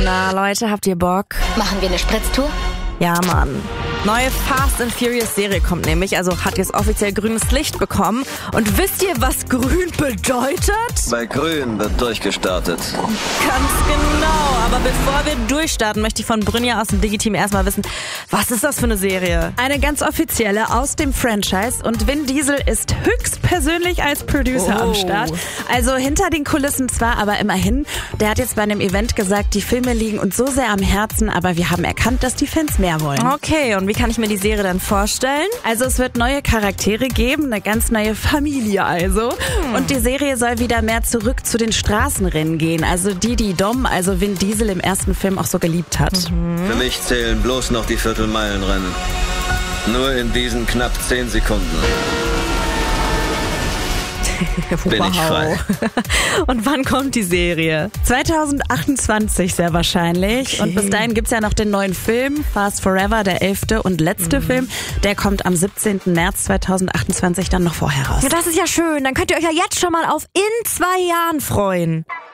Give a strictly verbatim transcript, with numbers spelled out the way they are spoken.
Na Leute, habt ihr Bock? Machen wir eine Spritztour? Ja, Mann. Neue Fast and Furious Serie kommt nämlich, also hat jetzt offiziell grünes Licht bekommen. Und wisst ihr, was grün bedeutet? Bei grün wird durchgestartet. Ganz genau, aber bevor wir durchstarten, möchte ich von Brynja aus dem Digi-Team erstmal wissen, was ist das für eine Serie? Eine ganz offizielle aus dem Franchise und Vin Diesel ist höchstpersönlich als Producer Oh. am Start. Also hinter den Kulissen zwar, aber immerhin. Der hat jetzt bei einem Event gesagt, die Filme liegen uns so sehr am Herzen, aber wir haben erkannt, dass die Fans mehr wollen. Okay, und wie kann ich mir die Serie dann vorstellen? Also es wird neue Charaktere geben, eine ganz neue Familie also. Hm. Und die Serie soll wieder mehr zurück zu den Straßenrennen gehen. Also die, die Dom, also Vin Diesel im ersten Film auch so geliebt hat. Mhm. Für mich zählen bloß noch die Viertelmeilenrennen. Nur in diesen knapp zehn Sekunden bin ich frei. Und wann kommt die Serie? zwanzig achtundzwanzig sehr wahrscheinlich. Okay. Und bis dahin gibt's ja noch den neuen Film, Fast Forever, der elfte und letzte mhm. Film. Der kommt am siebzehnten März zweitausendachtundzwanzig dann noch vorher raus. Ja, das ist ja schön. Dann könnt ihr euch ja jetzt schon mal auf in zwei Jahren freuen.